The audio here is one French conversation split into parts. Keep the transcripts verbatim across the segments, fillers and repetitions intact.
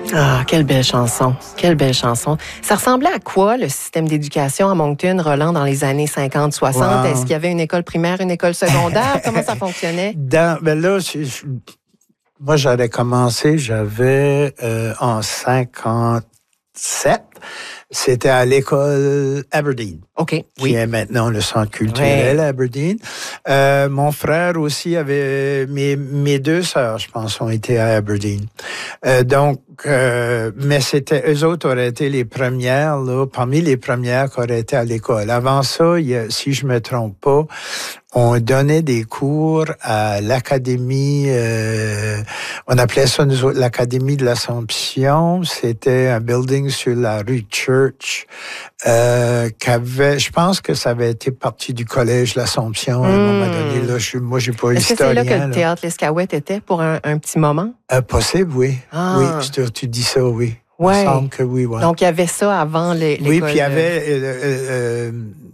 Ah, quelle belle chanson. Quelle belle chanson. Ça ressemblait à quoi, le système d'éducation à Moncton, Roland, dans les années cinquante soixante? Wow. Est-ce qu'il y avait une école primaire, une école secondaire? Comment ça fonctionnait? Dans, ben là, je, je, moi, j'avais commencé, j'avais euh, en cinquante-sept, c'était à l'école Aberdeen. OK, qui oui. est maintenant le centre culturel ouais. Aberdeen. Euh, mon frère aussi avait... Mes, mes deux sœurs, je pense, ont été à Aberdeen. Euh, donc, euh, mais c'était... Eux autres auraient été les premières, là, parmi les premières qui auraient été à l'école. Avant ça, il y a, si je me trompe pas, on donnait des cours à l'académie, euh, on appelait ça nous autres, l'académie de l'Assomption. C'était un building sur la rue Church, euh, qu'avait, je pense que ça avait été partie du collège l'Assomption à un mmh. moment donné. Là, je, moi, j'ai pas Est-ce historien. Est-ce que c'est là que le théâtre L'Escaouette était pour un, un petit moment? Euh, possible, oui. Ah. Oui, tu, tu dis ça, oui. Ouais. Il me semble que oui, ouais. Donc, il y avait ça avant les, l'école. Oui, puis il y avait... Euh, euh, euh,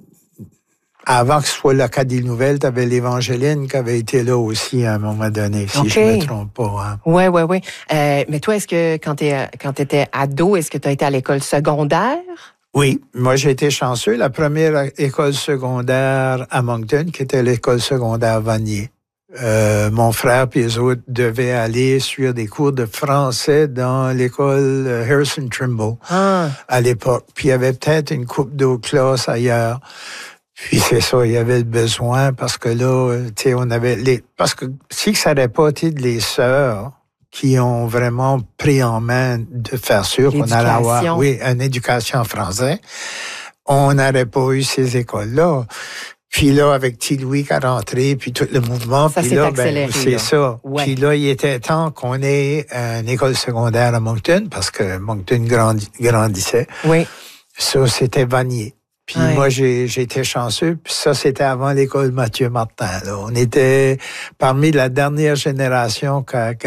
avant que ce soit l'Acadie Nouvelle, tu avais l'Évangéline qui avait été là aussi à un moment donné, si okay. je ne me trompe pas. Hein. Oui, oui, oui. Euh, mais toi, est-ce que quand tu étais ado, est-ce que tu as été à l'école secondaire? Oui, moi j'ai été chanceux. La première école secondaire à Moncton, qui était l'école secondaire Vanier. Euh, mon frère et les autres devaient aller suivre des cours de français dans l'école Harrison Trimble ah. à l'époque. Puis il y avait peut-être une couple d'autres classes ailleurs. Puis c'est ça, il y avait le besoin parce que là, tu sais, on avait les... Parce que si ça n'aurait pas été les sœurs qui ont vraiment pris en main de faire sûr qu'on allait avoir, oui, une éducation en français, on n'aurait pas eu ces écoles-là. Puis là, avec T. Louis qui a rentré, puis tout le mouvement, ça puis s'est là, accéléré, ben, c'est là. ça. Ouais. Puis là, il était temps qu'on ait une école secondaire à Moncton parce que Moncton grandi... grandissait. Oui. Ça, c'était Vanier. Puis ouais. moi, j'ai, j'ai été chanceux. Puis ça, c'était avant l'école Mathieu Martin. Là. On était parmi la dernière génération qui a